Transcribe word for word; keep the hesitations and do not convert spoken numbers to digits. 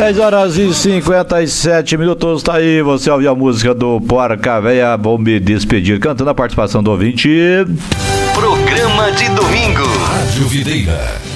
dez horas e cinquenta e sete minutos, tá aí, você ouviu a música do Porca Véia, vou me despedir cantando a participação do ouvinte. Programa de domingo. Rádio Videira.